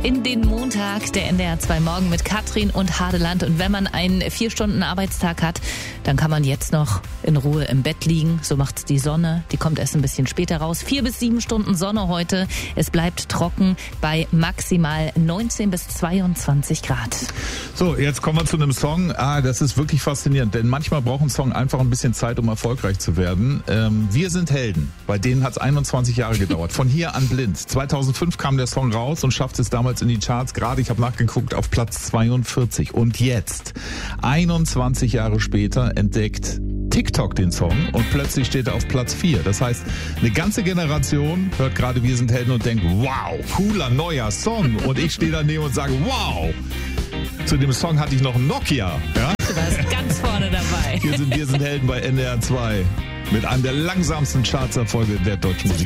in den Montag, der NDR 2 Morgen mit Katrin und Hadeland. Und wenn man einen 4-Stunden-Arbeitstag hat, dann kann man jetzt noch in Ruhe im Bett liegen. So macht's die Sonne. Die kommt erst ein bisschen später raus. 4 bis 7 Stunden Sonne heute. Es bleibt trocken bei maximal 19 bis 22 Grad. So, jetzt kommen wir zu einem Song. Das ist wirklich faszinierend, denn manchmal braucht ein Song einfach ein bisschen Zeit, um erfolgreich zu werden. Wir sind Helden. Bei denen hat es 21 Jahre gedauert. Von hier an blind. 2005 kam der Song raus und schafft es damals in die Charts. Gerade, ich habe nachgeguckt, auf Platz 42. Und jetzt, 21 Jahre später, entdeckt TikTok den Song und plötzlich steht er auf Platz 4. Das heißt, eine ganze Generation hört gerade Wir sind Helden und denkt, wow, cooler neuer Song. Und ich stehe daneben und sage, wow. Zu dem Song hatte ich noch ein Nokia. Ja? Du warst ganz vorne dabei. Wir sind Helden bei NDR 2 mit einem der langsamsten Chartserfolge der deutschen Musik.